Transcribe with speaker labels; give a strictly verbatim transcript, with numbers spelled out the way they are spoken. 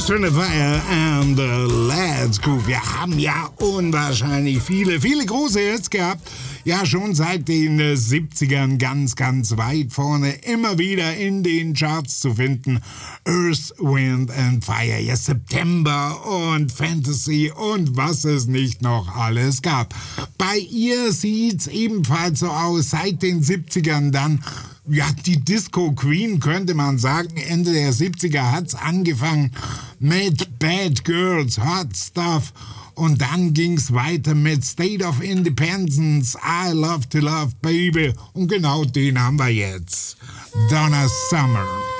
Speaker 1: Turn the Fire and uh, Let's Groove. Wir haben ja unwahrscheinlich viele, viele große Hits gehabt. Ja, schon seit den äh, siebzigern ganz, ganz weit vorne. Immer wieder in den Charts zu finden. Earth, Wind and Fire. Ja, September und Fantasy und was es nicht noch alles gab. Bei ihr sieht's ebenfalls so aus. Seit den siebzigern dann. Ja, die Disco Queen könnte man sagen. Ende der siebziger hat's angefangen mit Bad Girls, Hot Stuff. Und dann ging's weiter mit State of Independence, I Love to Love Baby. Und genau den haben wir jetzt. Donna Summer.